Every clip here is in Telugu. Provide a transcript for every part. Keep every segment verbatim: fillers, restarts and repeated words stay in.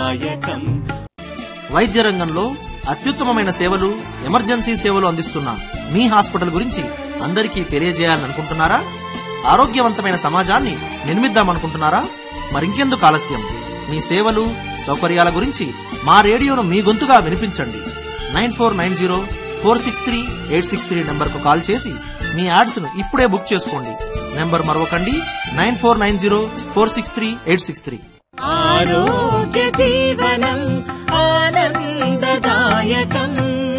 ఆనందదాయకం. వైద్య రంగంలో అత్యుత్తమమైన సేవలు, ఎమర్జెన్సీ సేవలు అందిస్తున్న మీ హాస్పిటల్ గురించి అందరికీ తెలియజేయాలనుకుంటున్నారా? ఆరోగ్యవంతమైన సమాజాన్ని నిర్మిద్దామనుకుంటున్నారా? మరింకెందుకు ఆలస్యం? మీ సేవలు, సౌకర్యాల గురించి మా రేడియోను మీ గొంతుగా వినిపించండి. Nine four nine zero four six three eight six three number కు కాల్ చేసి మీ యాడ్స్ ను ఇప్పుడే బుక్ చేసుకోండి. Number మరొకండి, nine four nine zero four six three eight six three. ఆరోగ్య జీవనం ఆనందదాయకం.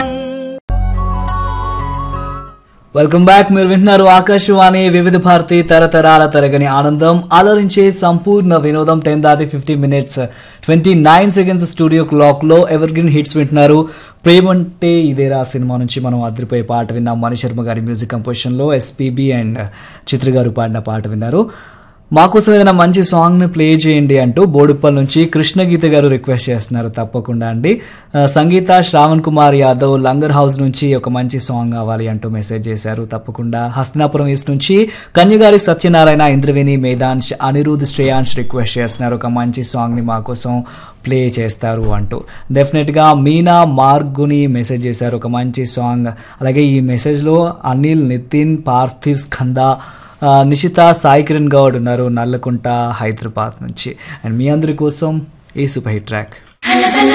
Welcome back. మీరు వింటున్నారు ఆకాశవాణి వివిధ భారతి తరతరాల తరగని ఆనందం అలరించే సంపూర్ణ వినోదం. టెన్ దాటి fifty minutes twenty nine seconds studio clock లో ఎవర్ గ్రీన్ హిట్స్ వింటున్నారు. ప్రేమంటే ఇదేరా సినిమా నుంచి మనం అదిరిపోయే పాట విన్నాం. మణి శర్మ గారి మ్యూజిక్ కంపోజిషన్ లో ఎస్పీబీ అండ్ చిత్ర గారు పాడిన పాట విన్నారు. మాకోసం ఏదైనా మంచి సాంగ్ని ప్లే చేయండి అంటూ బోడుప్పల్ నుంచి కృష్ణగీత గారు రిక్వెస్ట్ చేస్తున్నారు. తప్పకుండా అండి. సంగీత శ్రావణ్ కుమార్ యాదవ్ లంగర్ హౌస్ నుంచి ఒక మంచి సాంగ్ కావాలి అంటూ మెసేజ్ చేశారు. తప్పకుండా. హస్తినాపురం ఈస్ట్ నుంచి కన్యగారి సత్యనారాయణ, ఇంద్రవేణి, మేధాంశ్, అనిరుద్, శ్రేయాంశ్ రిక్వెస్ట్ చేస్తున్నారు ఒక మంచి సాంగ్ని మా కోసం ప్లే చేస్తారు అంటూ. డెఫినెట్గా మీనా మార్గుని మెసేజ్ చేశారు ఒక మంచి సాంగ్. అలాగే ఈ మెసేజ్లో అనిల్, నితిన్, పార్థివ్, స్కంద, నిషిత, సాయి కిరణ్ గౌడ్ ఉన్నారు నల్లకుంట హైదరాబాద్ నుంచి. అండ్ మీ అందరి కోసం ఈ సూపర్ హిట్ ట్రాక్.